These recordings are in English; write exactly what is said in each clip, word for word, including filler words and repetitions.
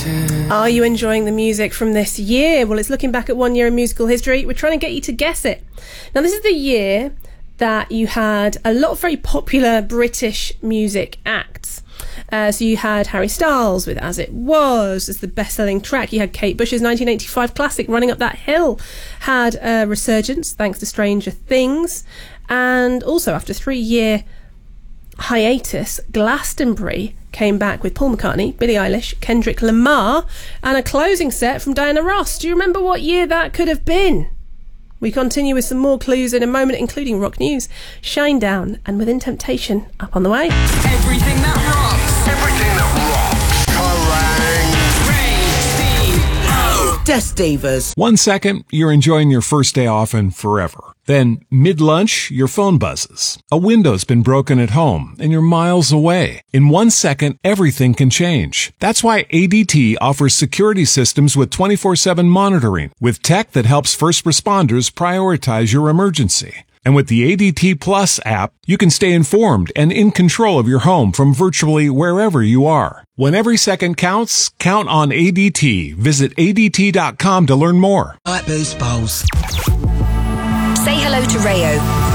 Are you enjoying the music from this year? Well, it's looking back at one year in musical history. We're trying to get you to guess it. Now, this is the year that you had a lot of very popular British music acts. Uh, so you had Harry Styles with As It Was as the best-selling track. You had Kate Bush's nineteen eighty-five classic Running Up That Hill had a resurgence thanks to Stranger Things. And also, after a three-year hiatus, Glastonbury came back with Paul McCartney, Billie Eilish, Kendrick Lamar, and a closing set from Diana Ross. Do you remember what year that could have been? We continue with some more clues in a moment, including rock news, Shinedown, and Within Temptation up on the way. Everything that rocks. Everything that rocks. Kerrang! Des Davis. One second, you're enjoying your first day off and forever. Then, mid-lunch, your phone buzzes. A window's been broken at home, and you're miles away. In one second, everything can change. That's why A D T offers security systems with twenty-four seven monitoring, with tech that helps first responders prioritize your emergency. And with the A D T Plus app, you can stay informed and in control of your home from virtually wherever you are. When every second counts, count on A D T. Visit A D T dot com to learn more. Right, Boost Bowls. Say hello to Rayo.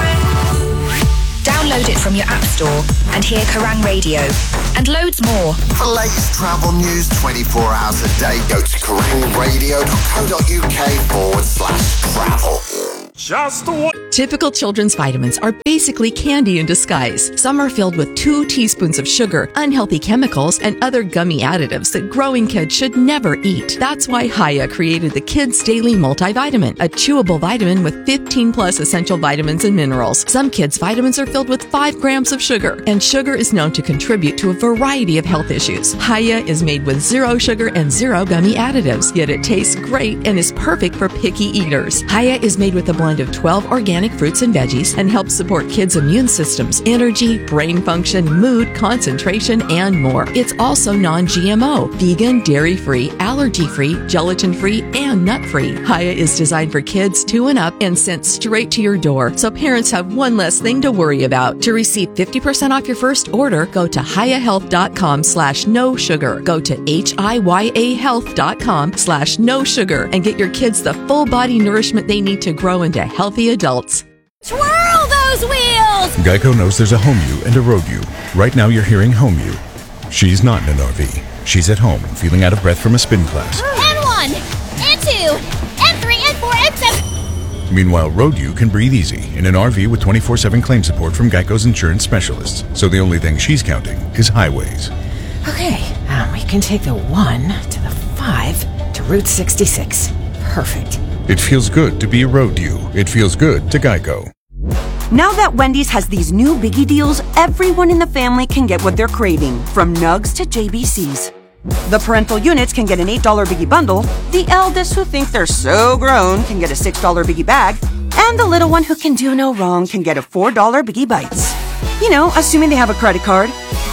Download it from your app store and hear Kerrang Radio and loads more. For latest travel news twenty-four hours a day, go to kerrang radio dot co dot uk forward slash travel. Just what? Typical children's vitamins are basically candy in disguise. Some are filled with two teaspoons of sugar, unhealthy chemicals, and other gummy additives that growing kids should never eat. That's why Hiya created the Kids Daily Multivitamin, a chewable vitamin with fifteen plus essential vitamins and minerals. Some kids' vitamins are filled with five grams of sugar, and sugar is known to contribute to a variety of health issues. Hiya is made with zero sugar and zero gummy additives, yet it tastes great and is perfect for picky eaters. Hiya is made with a blend of twelve organic fruits and veggies and helps support kids' immune systems, energy, brain function, mood, concentration, and more. It's also non-G M O, vegan, dairy-free, allergy-free, gelatin-free, and nut-free. Hiya is designed for kids two and up and sent straight to your door, so parents have one less thing to worry about. To receive fifty percent off your first order, go to hiya health dot com slash no sugar. Go to H I Y A health dot com slash no sugar and get your kids the full body nourishment they need to grow into healthy adults. Twirl those wheels! Geico knows there's a home you and a road you. Right now you're hearing home you. She's not in an R V. She's at home, feeling out of breath from a spin class. And one, and two, and three, and four, and seven. Meanwhile, road you can breathe easy in an R V with twenty-four seven claim support from Geico's insurance specialists. So the only thing she's counting is highways. Okay, um, we can take the one to the five to Route sixty-six. Perfect. It feels good to be a road you. It feels good to Geico. Now that Wendy's has these new biggie deals, everyone in the family can get what they're craving, from Nugs to J B Cs. The parental units can get an eight dollar biggie bundle, the eldest who think they're so grown can get a six dollar biggie bag, and the little one who can do no wrong can get a four dollar biggie bites. You know, assuming they have a credit card.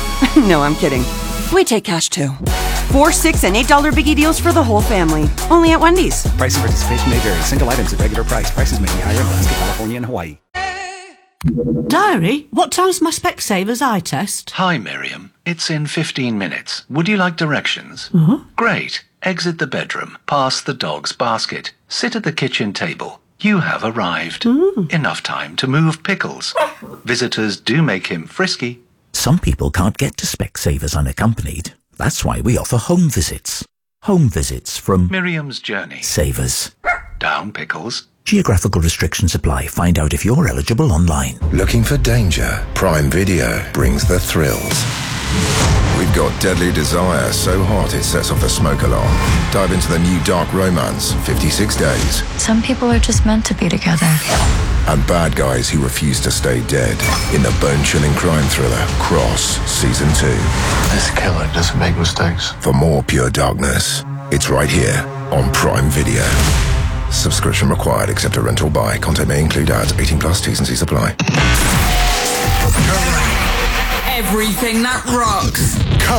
No, I'm kidding. We take cash too. Four, six, and eight dollar biggie deals for the whole family. Only at Wendy's. Price and participation may vary. Single items at regular price. Prices may be higher in Alaska, California, and Hawaii. Diary, what time's my Specsavers eye test? Hi, Miriam. It's in fifteen minutes. Would you like directions? Uh-huh. Great. Exit the bedroom, past the dog's basket, sit at the kitchen table. You have arrived. Mm. Enough time to move pickles. Visitors do make him frisky. Some people can't get to Specsavers unaccompanied. That's why we offer home visits. Home visits from Miriam's Journey. Savers. Down pickles. Geographical restrictions apply. Find out if you're eligible online. Looking for danger? Prime Video brings the thrills. We've got Deadly Desire, so hot it sets off a smoke alarm. Dive into the new dark romance, fifty-six days. Some people are just meant to be together. And bad guys who refuse to stay dead in the bone-chilling crime thriller, Cross, Season two. This killer doesn't make mistakes. For more pure darkness, it's right here on Prime Video. Subscription required except a rental buy. Content may include ads. eighteen plus, T's and C's apply. Everything that rocks.